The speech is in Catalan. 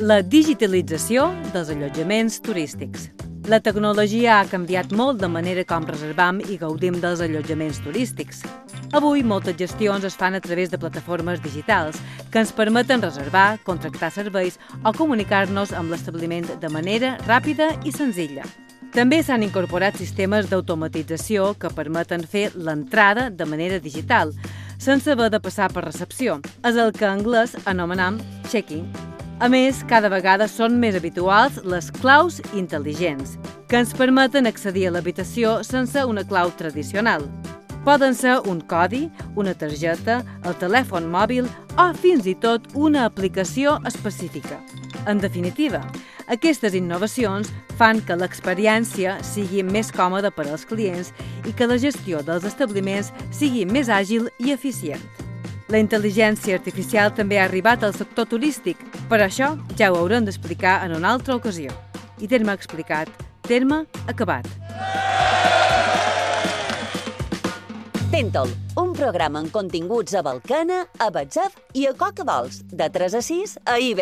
La digitalització dels allotjaments turístics. La tecnologia ha canviat molt de manera com reservam i gaudim dels allotjaments turístics. Avui, moltes gestions es fan a través de plataformes digitals que ens permeten reservar, contractar serveis o comunicar-nos amb l'establiment de manera ràpida i senzilla. També s'han incorporat sistemes d'automatització que permeten fer l'entrada de manera digital, sense haver de passar per recepció. És el que en anglès anomenem check-in. A més, cada vegada són més habituals les claus intel·ligents, que ens permeten accedir a l'habitació sense una clau tradicional. Poden ser un codi, una targeta, el telèfon mòbil o fins i tot una aplicació específica. En definitiva, aquestes innovacions fan que l'experiència sigui més còmoda per als clients i que la gestió dels establiments sigui més àgil i eficient. La intel·ligència artificial també ha arribat al sector turístic, però això ja ho haurem d'explicar en una altra ocasió. I terme explicat, terme acabat. Tentol, un programa amb continguts a Balcana, a Batzef i a Coca d'Ols, de 3 a 6 a IB.